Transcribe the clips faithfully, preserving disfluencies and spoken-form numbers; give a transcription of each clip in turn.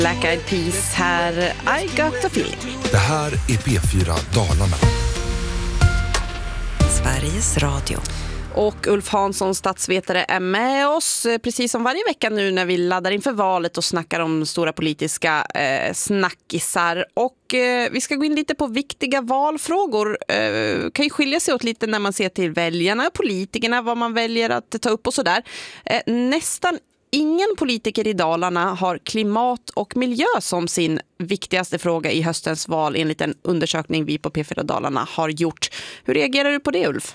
Black Eyed Peas här, I got a feeling. Det här är P fyra Dalarna. Sveriges Radio. Och Ulf Hansson, statsvetare, är med oss precis som varje vecka nu när vi laddar inför valet och snackar om stora politiska eh, snackisar. Och eh, vi ska gå in lite på viktiga valfrågor. Eh, kan ju skilja sig åt lite när man ser till väljarna, politikerna, vad man väljer att ta upp och sådär. Eh, nästan ingen politiker i Dalarna har klimat och miljö som sin viktigaste fråga i höstens val enligt en undersökning vi på P fyra Dalarna har gjort. Hur reagerar du på det, Ulf?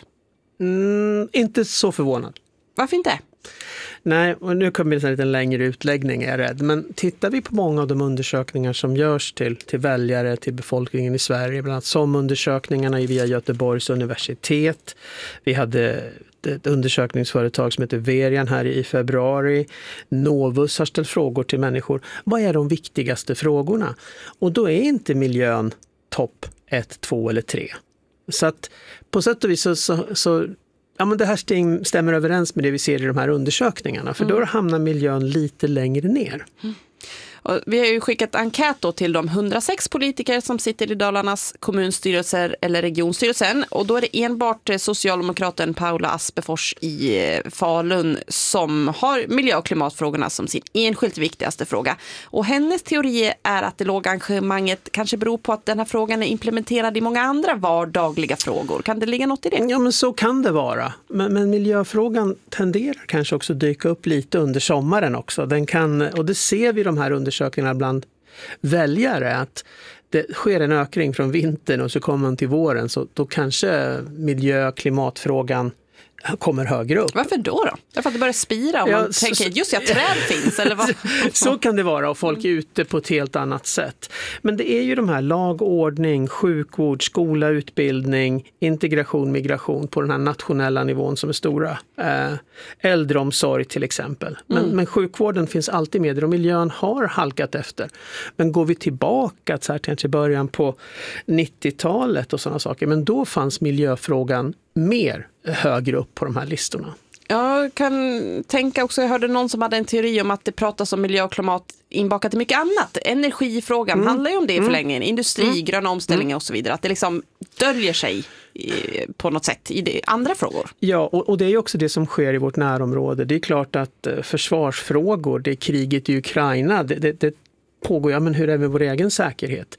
Mm, inte så förvånad. Varför inte? Nej, och nu kommer det en lite längre utläggning, är jag rädd. Men tittar vi på många av de undersökningar som görs till, till väljare, till befolkningen i Sverige, bland annat som undersökningarna via Göteborgs universitet. Vi hade ett undersökningsföretag som heter Verian här i februari. Novus har ställt frågor till människor. Vad är de viktigaste frågorna? Och då är inte miljön topp ett, två eller tre. Så att på sätt och vis så, så, så ja, men det här stämmer överens med det vi ser i de här undersökningarna. För då hamnar miljön lite längre ner. Mm. Och vi har ju skickat enkät då till de hundrasex politiker som sitter i Dalarnas kommunstyrelser eller regionstyrelsen. Och då är det enbart socialdemokraten Paula Aspefors i Falun som har miljö- och klimatfrågorna som sin enskilt viktigaste fråga. Och hennes teori är att det låga engagemanget kanske beror på att den här frågan är implementerad i många andra vardagliga frågor. Kan det ligga något i det? Ja, men så kan det vara. Men, men miljöfrågan tenderar kanske också dyka upp lite under sommaren också. Den kan, och det ser vi i de här undersökningarna bland väljare, att det sker en ökning från vintern och så kommer man till våren, så då kanske miljö- och klimatfrågan kommer högre upp. Varför då då? Därför att det börjar spira och ja, man så, tänker just ja, träd finns eller vad? Så kan det vara, och folk är ute på ett helt annat sätt. Men det är ju de här lag, ordning, sjukvård, skola, utbildning, integration, migration på den här nationella nivån som är stora. Eh, äldreomsorg till exempel. Men, mm. men sjukvården finns alltid med och miljön har halkat efter. Men går vi tillbaka så här till början på nittiotalet och sådana saker, men då fanns miljöfrågan mer högre upp på de här listorna. Jag kan tänka också, jag hörde någon som hade en teori om att det pratas om miljö och klimat inbakat i mycket annat. Energifrågan mm. handlar ju om det i mm. förlängningen. Industri, mm. gröna omställningar mm. och så vidare. Att det liksom döljer sig i, på något sätt i det, andra frågor. Ja, och, och det är ju också det som sker i vårt närområde. Det är klart att eh, försvarsfrågor, det är kriget i Ukraina, det, det, det pågår, ja men hur är med vår egen säkerhet?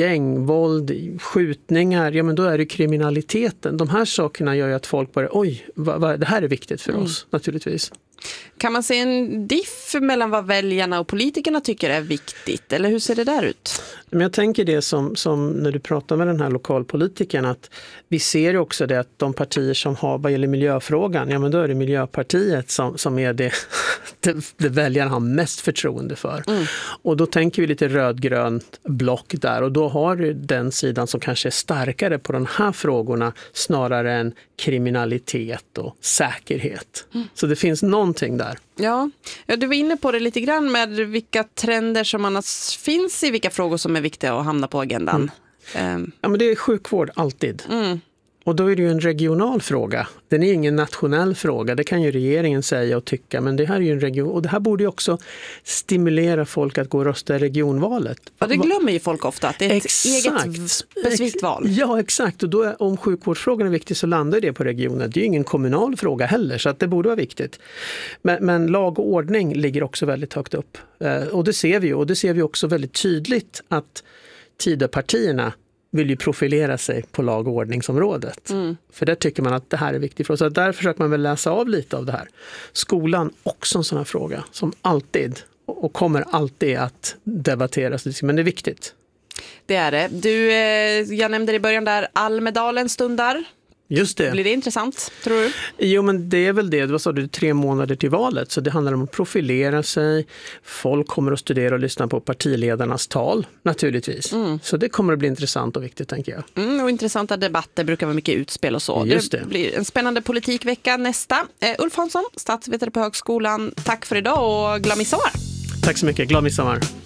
Gängvåld, skjutningar, ja men då är det kriminaliteten. De här sakerna gör ju att folk bara, oj, vad, vad, det här är viktigt för mm. oss naturligtvis. Kan man se en diff mellan vad väljarna och politikerna tycker är viktigt? Eller hur ser det där ut? Men jag tänker det som, som när du pratar med den här lokalpolitikern, att vi ser ju också det att de partier som har vad gäller miljöfrågan, ja men då är det Miljöpartiet som, som är det, det, det väljarna har mest förtroende för. Mm. Och då tänker vi lite rödgrönt block där, och då har du den sidan som kanske är starkare på de här frågorna snarare än kriminalitet och säkerhet. Mm. Så det finns någonting där. Ja. ja, du var inne på det lite grann med vilka trender som annars finns i vilka frågor som är viktiga att hamna på agendan. Mm. Um. Ja, men det är sjukvård alltid. Mm. Och då är det ju en regional fråga. Den är ingen nationell fråga. Det kan ju regeringen säga och tycka. Men det här är ju en region. Och det här borde ju också stimulera folk att gå och rösta i regionvalet. Ja, det glömmer ju folk ofta. Att det är ett exakt. eget specifikt val. Ja, exakt. Och då är, om sjukvårdsfrågan är viktig så landar det på regionen. Det är ju ingen kommunal fråga heller. Så att det borde vara viktigt. Men, men lag och ordning ligger också väldigt högt upp. Eh, och det ser vi ju. Och det ser vi också väldigt tydligt att Tidöpartierna vill ju profilera sig på lag- och ordningsområdet. Mm. För där tycker man att det här är viktigt för oss. Så där försöker man väl läsa av lite av det här. Skolan också en sån här fråga som alltid och kommer alltid att debatteras. Men det är viktigt. Det är det. Du, jag nämnde i början där Almedalen stundar. Just det. Blir det intressant, tror du? Jo, men det är väl det. Vad sa du? Tre månader till valet. Så det handlar om att profilera sig. Folk kommer att studera och lyssna på partiledarnas tal, naturligtvis. Mm. Så det kommer att bli intressant och viktigt, tänker jag. Mm, och intressanta debatter brukar vara mycket utspel och så. Just det. Det blir en spännande politikvecka nästa. Uh, Ulf Hansson, statsvetare på högskolan. Tack för idag och glad midsommar. Tack så mycket. Glad midsommar.